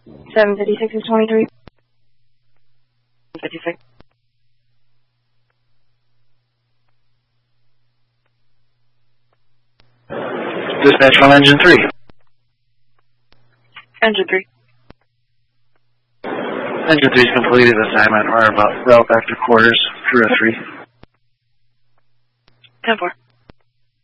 756 is 23. 56. Dispatch from Engine 3. Engine 3. Engine 3's completed assignment. We're about route back to quarters. Crew 3. 10-4.